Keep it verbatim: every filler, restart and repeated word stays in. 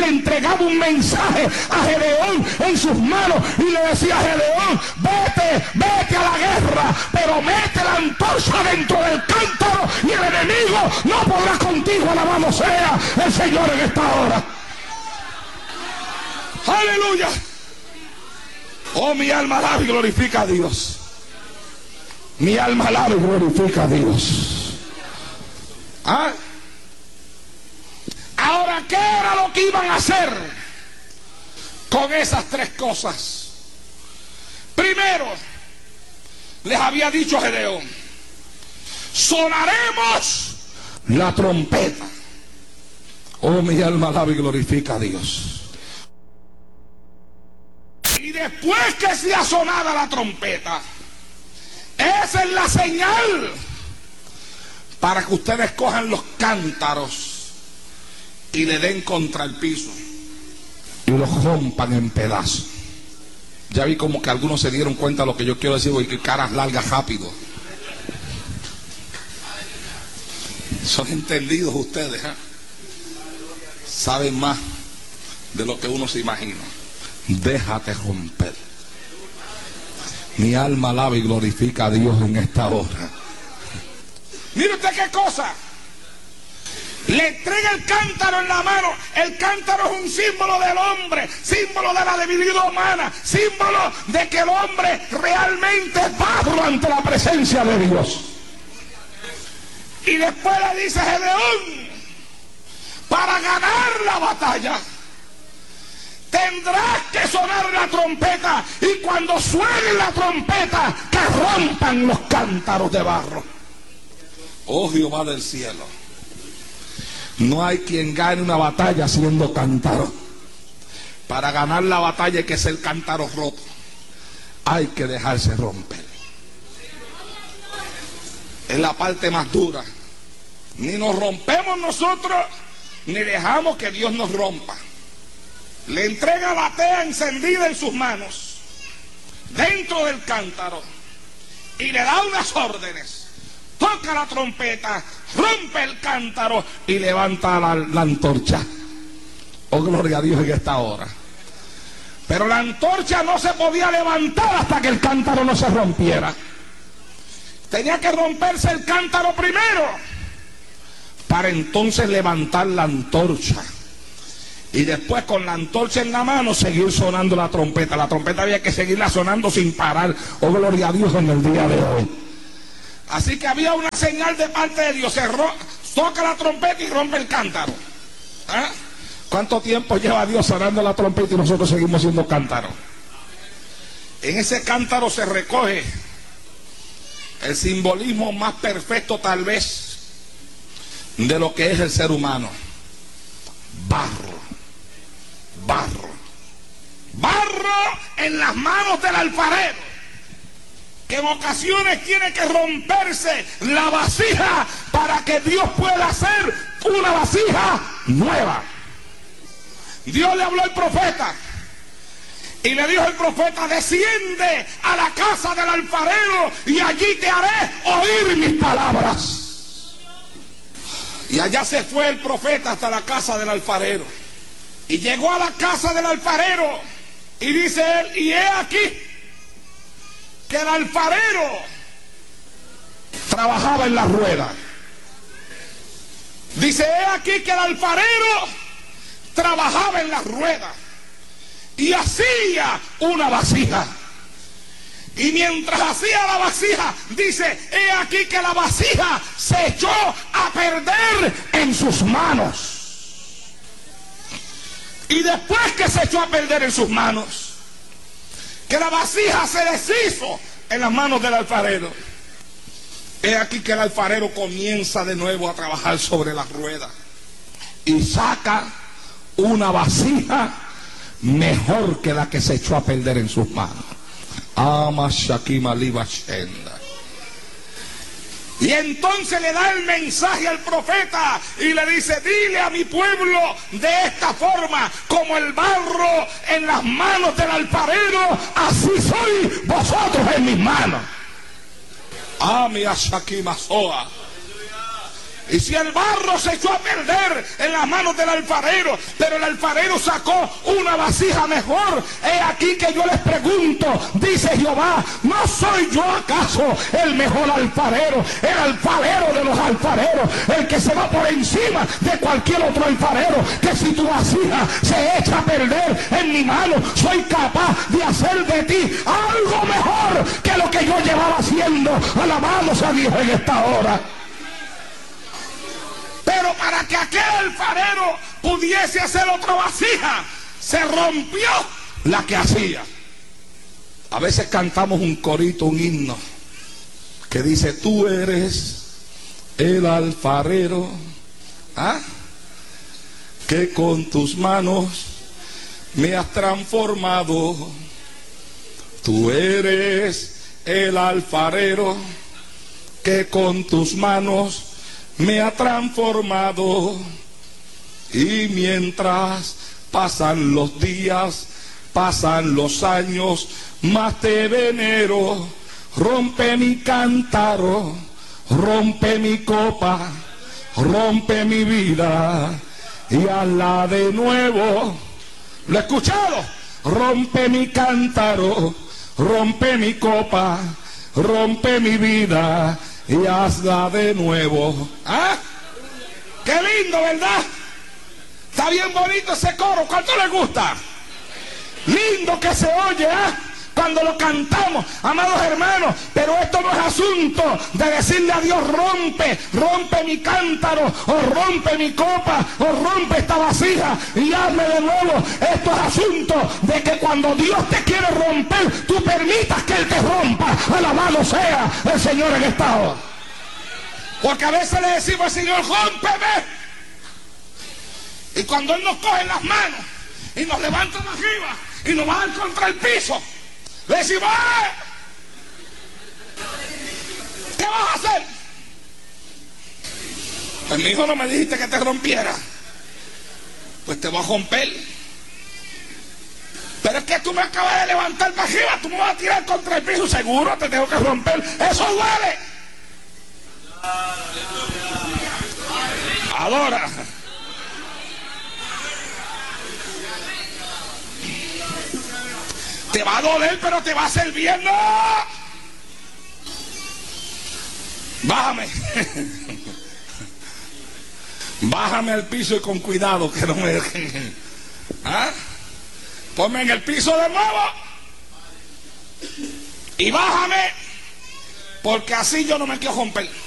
entregaba un mensaje a Gedeón en sus manos y le decía a Gedeón: vete, vete a la guerra, pero mete la antorcha dentro del cántaro y el enemigo no podrá contigo. Alabado sea el Señor en esta hora. Aleluya. Oh, mi alma alaba y glorifica a Dios. Mi alma alaba y glorifica a Dios. ¿Ah? Ahora, ¿qué era lo que iban a hacer con esas tres cosas? Primero, les había dicho a Gedeón: sonaremos la trompeta. Oh, mi alma alaba y glorifica a Dios. Y después que sea sonada la trompeta, esa es la señal para que ustedes cojan los cántaros y le den contra el piso y los rompan en pedazos. Ya vi como que algunos se dieron cuenta de lo que yo quiero decir, porque caras largas rápido. Son entendidos ustedes, ¿eh? Saben más de lo que uno se imagina. Déjate romper. Mi alma alaba y glorifica a Dios en esta hora. Mire usted qué cosa. Le entrega el cántaro en la mano. El cántaro es un símbolo del hombre, símbolo de la debilidad humana, símbolo de que el hombre realmente es barro ante la presencia de Dios. Y después le dice a Gedeón: para ganar la batalla tendrás que sonar la trompeta, y cuando suene la trompeta, que rompan los cántaros de barro. Oh Jehová del cielo, no hay quien gane una batalla siendo cántaro. Para ganar la batalla hay que ser cántaro roto. Hay que dejarse romper. Es la parte más dura. Ni nos rompemos nosotros, ni dejamos que Dios nos rompa. Le entrega la tea encendida en sus manos, dentro del cántaro, y le da unas órdenes. Toca la trompeta, rompe el cántaro y levanta la, la antorcha. Oh, gloria a Dios en esta hora. Pero la antorcha no se podía levantar hasta que el cántaro no se rompiera. Tenía que romperse el cántaro primero, para entonces levantar la antorcha. Y después, con la antorcha en la mano, seguir sonando la trompeta. La trompeta había que seguirla sonando sin parar. Oh, gloria a Dios en el día de hoy. Así que había una señal de parte de Dios. Se ro- toca la trompeta y rompe el cántaro. ¿Ah? ¿Cuánto tiempo lleva Dios sonando la trompeta y nosotros seguimos siendo cántaros? En ese cántaro se recoge el simbolismo más perfecto, tal vez, de lo que es el ser humano. Barro. Barro. Barro en las manos del alfarero, que en ocasiones tiene que romperse la vasija para que Dios pueda hacer una vasija nueva. Dios le habló al profeta y le dijo al profeta: desciende a la casa del alfarero y allí te haré oír mis palabras. Y allá se fue el profeta hasta la casa del alfarero. Y llegó a la casa del alfarero y dice él: y he aquí que el alfarero trabajaba en la rueda. Dice: he aquí que el alfarero trabajaba en la rueda y hacía una vasija. Y mientras hacía la vasija, dice: he aquí que la vasija se echó a perder en sus manos. Y después que se echó a perder en sus manos, que la vasija se deshizo en las manos del alfarero, he aquí que el alfarero comienza de nuevo a trabajar sobre la rueda y saca una vasija mejor que la que se echó a perder en sus manos. Ama Shakima Liba Shenda. Y entonces le da el mensaje al profeta y le dice: dile a mi pueblo de esta forma: como el barro en las manos del alfarero, así sois vosotros en mis manos. Ami Ashakima Soa. Y si el barro se echó a perder en las manos del alfarero, pero el alfarero sacó una vasija mejor, he aquí que yo les pregunto, dice Jehová, ¿no soy yo acaso el mejor alfarero, el alfarero de los alfareros, el que se va por encima de cualquier otro alfarero? Que si tu vasija se echa a perder en mi mano, soy capaz de hacer de ti algo mejor que lo que yo llevaba haciendo. Alabamos a Dios en esta hora. Pero para que aquel alfarero pudiese hacer otra vasija, se rompió la que hacía. A veces cantamos un corito, un himno, que dice, tú eres el alfarero, ¿ah? que con tus manos me has transformado. Tú eres el alfarero que con tus manos me ha transformado. Y mientras pasan los días, pasan los años, más te venero. Rompe mi cántaro, rompe mi copa, rompe mi vida y hazla de nuevo. ¿Lo he escuchado? Rompe mi cántaro, rompe mi copa, rompe mi vida y hazla de nuevo. ¿Ah? Qué lindo, ¿verdad? Está bien bonito ese coro. ¿Cuánto les gusta? Lindo que se oye, ¿ah? Cuando lo cantamos, amados hermanos. Pero esto no es asunto de decirle a Dios, rompe, rompe mi cántaro, o rompe mi copa, o rompe esta vasija y hazme de nuevo. Esto es asunto de que cuando Dios te quiere romper, tú permitas que Él te rompa. Alabado sea el Señor en esta hora. Porque a veces le decimos al Señor, rómpeme. Y cuando Él nos coge en las manos y nos levanta de arriba y nos baja contra el piso, le decimos, ¡ay! ¿Qué vas a hacer? Pues mi hijo, no me dijiste que te rompiera. Pues te voy a romper. Pero es que tú me acabas de levantar para arriba, tú me vas a tirar contra el piso, seguro te tengo que romper. Eso duele. Adora. Te va a doler, pero te va a hacer bien. ¡No! Bájame. Bájame al piso y con cuidado, que no me... ¿Ah? Ponme en el piso de nuevo. Y bájame, porque así yo no me quiero romper.